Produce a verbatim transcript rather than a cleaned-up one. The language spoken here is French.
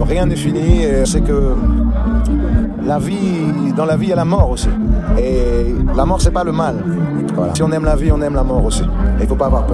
rien n'est fini. C'est que la vie, dans la vie, il y a la mort aussi. Et la mort, c'est pas le mal. Voilà. Si on aime la vie, on aime la mort aussi. Il ne faut pas avoir peur.